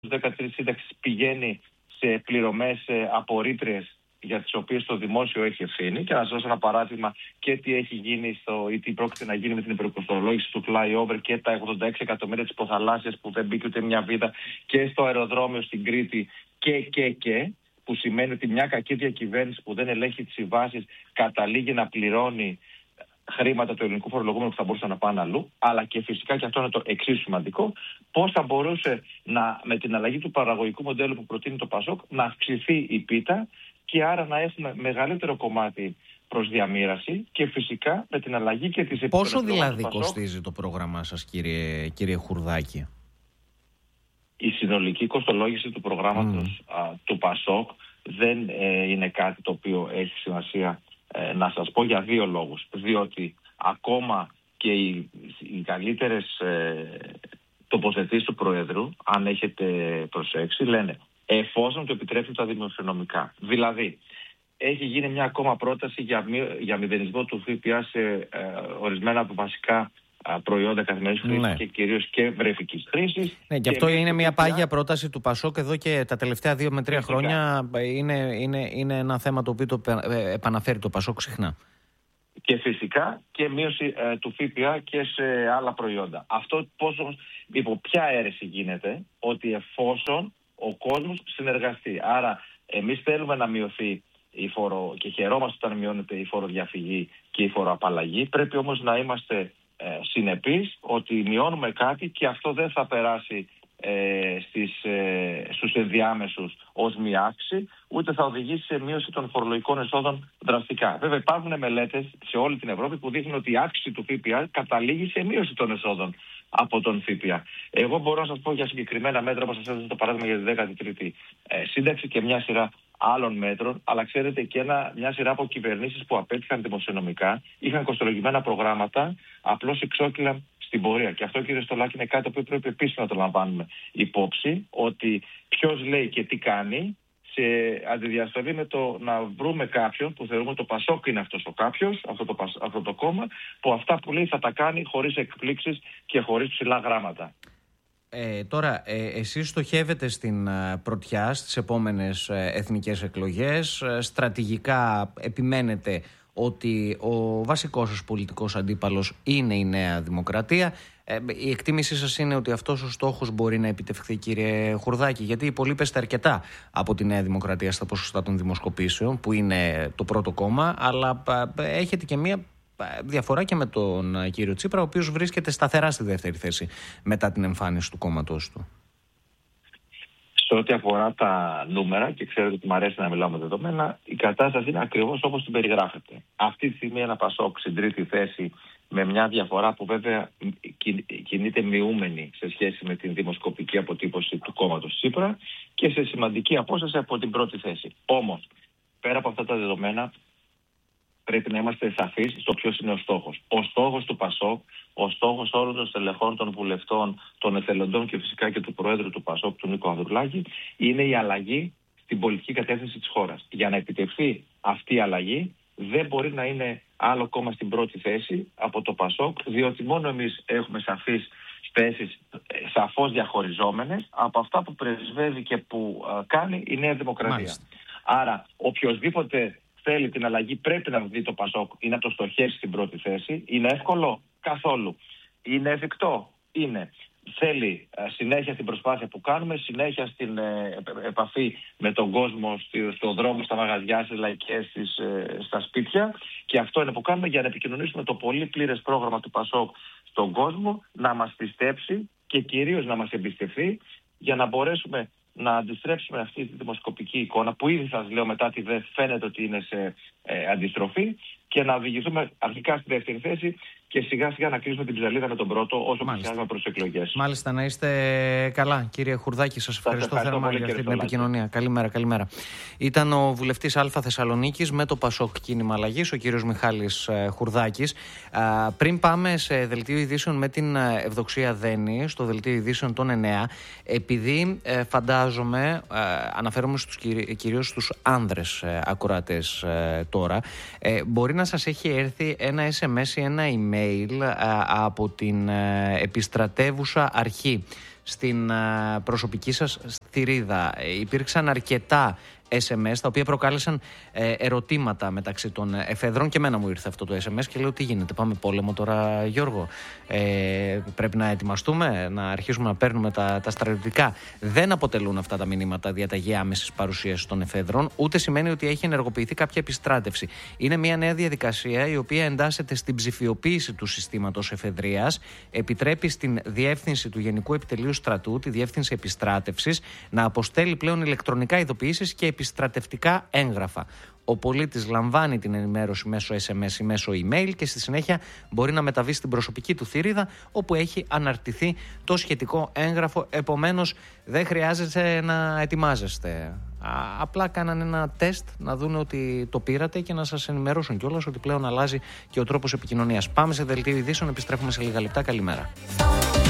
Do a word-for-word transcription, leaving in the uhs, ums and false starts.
δέκα τρεις σύνταξης πηγαίνει σε πληρωμές απορρίτριες για τις οποίες το δημόσιο έχει ευθύνη. Και να σας δώσω ένα παράδειγμα και τι έχει γίνει στο, ή τι πρόκειται να γίνει με την υπερκοστολόγηση του flyover και τα ογδόντα έξι εκατομμύρια της υποθαλάσσιας που δεν μπήκε ούτε μια βίδα και στο αεροδρόμιο στην Κρήτη και και και που σημαίνει ότι μια κακή διακυβέρνηση που δεν ελέγχει τις συμβάσεις καταλήγει να πληρώνει χρήματα του ελληνικού φορολογούμενου που θα μπορούσαν να πάνε αλλού, αλλά και φυσικά, και αυτό είναι το εξίσου σημαντικό, πώς θα μπορούσε να, με την αλλαγή του παραγωγικού μοντέλου που προτείνει το ΠΑΣΟΚ, να αυξηθεί η πίτα και άρα να έχουμε μεγαλύτερο κομμάτι προς διαμοίραση και φυσικά με την αλλαγή και της επίπεδας. Πόσο δηλαδή κοστίζει το πρόγραμμά σας, κύριε, κύριε Χουρδάκη? Η συνολική κοστολόγηση του προγράμματος mm. α, του ΠΑΣΟΚ δεν ε, είναι κάτι το οποίο έχει σημασία ε, να σας πω για δύο λόγους. Διότι ακόμα και οι, οι καλύτερες ε, τοποθετήσεις του Προέδρου, αν έχετε προσέξει, λένε εφόσον το επιτρέψουν τα δημοσιονομικά. Δηλαδή, έχει γίνει μια ακόμα πρόταση για, μη, για μηδενισμό του ΦΠΑ σε ε, ορισμένα από βασικά προϊόντα καθημερινής χρήσης, ναι, και κυρίως και βρεφικής χρήσης. Ναι, και, και αυτό είναι μια ΦΠΑ... πάγια πρόταση του ΠΑΣΟΚ εδώ και τα τελευταία δύο με τρία φυσικά. χρόνια. Είναι, είναι, είναι ένα θέμα το οποίο το επαναφέρει το ΠΑΣΟΚ συχνά. Και φυσικά και μείωση ε, του ΦΠΑ και σε άλλα προϊόντα. Αυτό πόσο, υπό ποια αίρεση γίνεται? Ότι εφόσον ο κόσμος συνεργαστεί. Άρα εμείς θέλουμε να μειωθεί η φορο, και χαιρόμαστε όταν μειώνεται η φοροδιαφυγή και η φοροαπαλλαγή. Πρέπει όμως να είμαστε ε, συνεπείς ότι μειώνουμε κάτι και αυτό δεν θα περάσει ε, στις, ε, στους ενδιάμεσους ως μία αύξηση, ούτε θα οδηγήσει σε μείωση των φορολογικών εσόδων δραστικά. Βέβαια υπάρχουν μελέτες σε όλη την Ευρώπη που δείχνουν ότι η αύξηση του ΦΠΑ καταλήγει σε μείωση των εσόδων από τον ΦΠΑ. Εγώ μπορώ να σας πω για συγκεκριμένα μέτρα, όπως σας έδωσα το παράδειγμα για τη δέκατη τρίτη ε, σύνταξη και μια σειρά άλλων μέτρων, αλλά ξέρετε και ένα, μια σειρά από κυβερνήσεις που απέτυχαν δημοσιονομικά, είχαν κοστολογημένα προγράμματα, απλώς εξόκυλαν στην πορεία. Και αυτό, κύριε Στολάκη, είναι κάτι που πρέπει επίσης να το λαμβάνουμε υπόψη, ότι ποιος λέει και τι κάνει, σε αντιδιαστολή με το να βρούμε κάποιον που θεωρούμε το ΠΑΣΟΚ είναι αυτός ο κάποιος, αυτό το, αυτό το κόμμα, που αυτά που λέει θα τα κάνει χωρίς εκπλήξεις και χωρίς ψηλά γράμματα. Ε, τώρα, ε, εσείς στοχεύετε στην ε, πρωτιά στις επόμενες ε, εθνικές εκλογές. Ε, στρατηγικά επιμένετε ότι ο βασικός σας πολιτικός αντίπαλος είναι η Νέα Δημοκρατία. Ε, η εκτίμησή σας είναι ότι αυτός ο στόχος μπορεί να επιτευχθεί, κύριε Χουρδάκη? Γιατί υπολείπεστε αρκετά από τη Νέα Δημοκρατία στα ποσοστά των δημοσκοπήσεων, που είναι το πρώτο κόμμα, αλλά ε, έχετε και μία διαφορά και με τον κύριο Τσίπρα, ο οποίος βρίσκεται σταθερά στη δεύτερη θέση μετά την εμφάνιση του κόμματός του. Σε ό,τι αφορά τα νούμερα, και ξέρετε ότι μου αρέσει να μιλάω με δεδομένα, η κατάσταση είναι ακριβώς όπως την περιγράφεται. Αυτή τη στιγμή ένα ΠΑΣΟΚ στην τρίτη θέση, με μια διαφορά που βέβαια κινείται μειούμενη σε σχέση με την δημοσκοπική αποτύπωση του κόμματος Τσίπρα και σε σημαντική απόσταση από την πρώτη θέση. Όμως, πέρα από αυτά τα δεδομένα, πρέπει να είμαστε σαφείς στο ποιος είναι ο στόχος. Ο στόχος του ΠΑΣΟΚ, ο στόχος όλων των στελεχών, των βουλευτών, των εθελοντών και φυσικά και του Προέδρου του ΠΑΣΟΚ, του Νίκο Ανδρουλάκη, είναι η αλλαγή στην πολιτική κατεύθυνση της χώρας. Για να επιτευχθεί αυτή η αλλαγή, δεν μπορεί να είναι άλλο κόμμα στην πρώτη θέση από το ΠΑΣΟΚ, διότι μόνο εμείς έχουμε σαφείς θέσεις, σαφώς διαχωριζόμενες από αυτά που πρεσβεύει και που uh, κάνει η Νέα Δημοκρατία. Μάλιστα. Άρα, οποιοσδήποτε θέλει την αλλαγή πρέπει να δει το ΠΑΣΟΚ ή να το στοχεύσει στην πρώτη θέση. Είναι εύκολο? Καθόλου. Είναι εφικτό? Είναι. Θέλει ε, συνέχεια στην προσπάθεια που κάνουμε, συνέχεια στην ε, επαφή με τον κόσμο, στη, στον δρόμο, στα μαγαζιά, στις λαϊκές, στις, ε, στα σπίτια, και αυτό είναι που κάνουμε για να επικοινωνήσουμε το πολύ πλήρες πρόγραμμα του ΠΑΣΟΚ στον κόσμο, να μας πιστέψει και κυρίως να μας εμπιστευτεί, για να μπορέσουμε να αντιστρέψουμε αυτή τη δημοσκοπική εικόνα που ήδη σας λέω μετά τη δεν φαίνεται ότι είναι σε ε, αντιστροφή, και να οδηγηθούμε αρχικά στη δεύτερη θέση και σιγά σιγά να κλείσουμε την ψαλίδα με τον πρώτο όσο πλησιάζουμε προς τις εκλογές. Μάλιστα, να είστε καλά, κύριε Χουρδάκη. Σας ευχαριστώ, ευχαριστώ θερμά για αυτή την επικοινωνία. Καλημέρα, καλημέρα. Ήταν ο βουλευτής Α Θεσσαλονίκης με το ΠΑΣΟΚ Κίνημα Αλλαγής, ο κύριος Μιχάλης Χουρδάκης. Πριν πάμε σε δελτίο ειδήσεων με την Ευδοξία Δένη, στο δελτίο ειδήσεων των εννέα, επειδή φαντάζομαι, αναφέρομαι στους, κυρίως στους άνδρες ακροατές τώρα, μπορεί να σας έχει έρθει ένα ες εμ ες ή ένα email από την επιστρατεύουσα αρχή στην προσωπική σας θηρίδα. Υπήρξαν αρκετά ες εμ ες τα οποία προκάλεσαν ε, ερωτήματα μεταξύ των εφεδρών και εμένα μου ήρθε αυτό το ες εμ ες και λέω τι γίνεται, πάμε πόλεμο τώρα Γιώργο, ε, πρέπει να ετοιμαστούμε, να αρχίσουμε να παίρνουμε τα, τα στρατιωτικά. Δεν αποτελούν αυτά τα μηνύματα διαταγή άμεσης παρουσίας των εφεδρών, ούτε σημαίνει ότι έχει ενεργοποιηθεί κάποια επιστράτευση. Είναι μια νέα διαδικασία η οποία εντάσσεται στην ψηφιοποίηση του συστήματος εφεδρείας, επιτρέπει στην διεύθυνση του Γενικού Επιτελείου Στρατού, τη διεύθυνση επιστράτευσης, να αποστέλει πλέον ηλεκτρονικά ειδοποιήσεις και επιστρατευτικά έγγραφα. Ο πολίτης λαμβάνει την ενημέρωση μέσω ες εμ ες ή μέσω email και στη συνέχεια μπορεί να μεταβεί στην προσωπική του θηρίδα όπου έχει αναρτηθεί το σχετικό έγγραφο. Επομένως δεν χρειάζεται να ετοιμάζεστε. Απλά κάνανε ένα τεστ να δουν ότι το πήρατε και να σας ενημερώσουν κιόλας ότι πλέον αλλάζει και ο τρόπος επικοινωνίας. Πάμε σε δελτίο ειδήσεων, επιστρέφουμε σε λίγα λεπτά. Καλημέρα.